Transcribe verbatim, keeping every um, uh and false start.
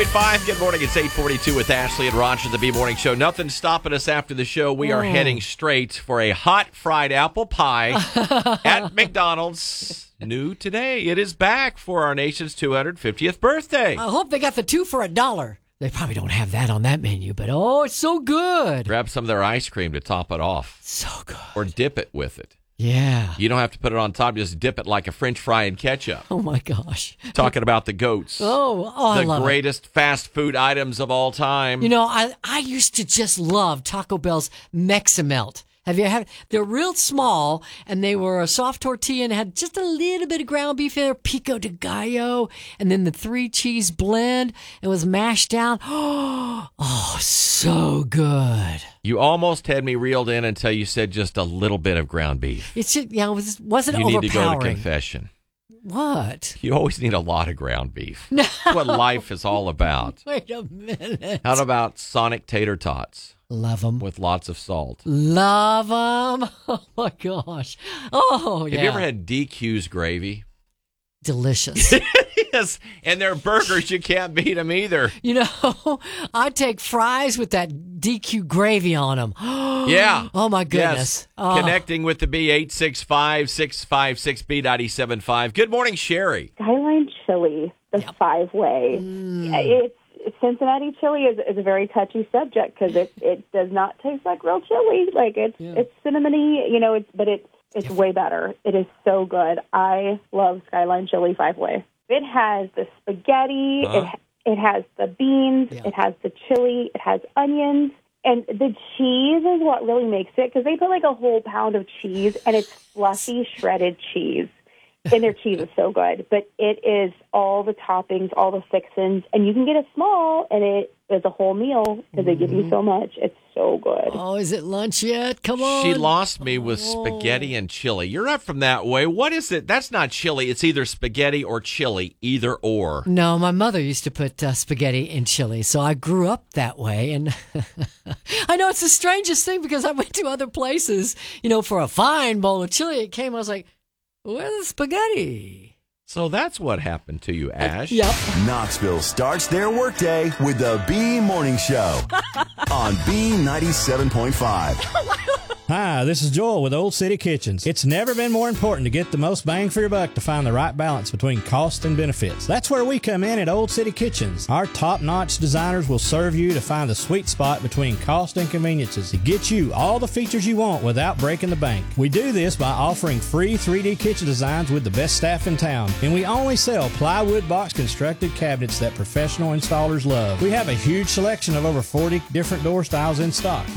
Five. Good morning. It's eight forty-two with Ashley and Roger, the B Morning Show. Nothing stopping us after the show. We are Oh. heading straight for a hot fried apple pie at McDonald's. New today. It is back for our nation's two hundred fiftieth birthday. I hope they got the two for a dollar. They probably don't have that on that menu, but oh, it's so good. Grab some of their ice cream to top it off. So good. Or dip it with it. Yeah. You don't have to put it on top. Just dip it like a French fry in ketchup. Oh, my gosh. Talking about the goats. Oh, oh I the love greatest fast food items of all time. it. You know, I, I used to just love Taco Bell's Mexamelt. Have you had? They're real small, and they were a soft tortilla and had just a little bit of ground beef in there, pico de gallo, and then the three cheese blend. It was mashed down. Oh, so good. You almost had me reeled in until you said just a little bit of ground beef. It's just, yeah, it was, wasn't You overpowering. need to go to confession. What? You always need a lot of ground beef. No. That's what life is all about. Wait a minute. How about Sonic tater tots Love them. with lots of salt? Love them. Oh, my gosh. Oh, yeah. Have you ever had D Q's gravy? Delicious. Yes, and their burgers, you can't beat them either. You know, I take fries with that D Q gravy on them. Yeah. Oh, my Yes. goodness. Oh. Connecting with the B, eight six five, six five six, B nine seven five. Good morning, Sherry. Skyline Chili, the Yep. five-way. Mm. It's Cincinnati chili is, is a very touchy subject because it, it does not taste like real chili. Like it's Yeah. it's cinnamony, you know. It's but it's it's way better. It is so good. I love Skyline Chili five-way. It has the spaghetti. Uh-huh. It it has the beans. Yeah. It has the chili. It has onions. And the cheese is what really makes it because they put like a whole pound of cheese and it's fluffy shredded cheese. And their cheese is so good. But it is all the toppings, all the fixins. And you can get it small and it is a whole meal because they give you so much. It's so good. Oh, is it lunch yet? Come on. She lost me with spaghetti and chili. You're not from that way. What is it? That's not chili. It's either spaghetti or chili, either or. No, my mother used to put uh, spaghetti in chili, so I grew up that way. And I know it's the strangest thing because I went to other places, you know, for a fine bowl of chili. It came, I was like, where's the spaghetti? So that's what happened to you, Ash. Yep. Knoxville starts their workday with the B Morning Show on B ninety-seven point five. Hi, this is Joel with Old City Kitchens. It's never been more important to get the most bang for your buck to find the right balance between cost and benefits. That's where we come in at Old City Kitchens. Our top-notch designers will serve you to find the sweet spot between cost and conveniences to get you all the features you want without breaking the bank. We do this by offering free three D kitchen designs with the best staff in town. And we only sell plywood box constructed cabinets that professional installers love. We have a huge selection of over forty different door styles in stock.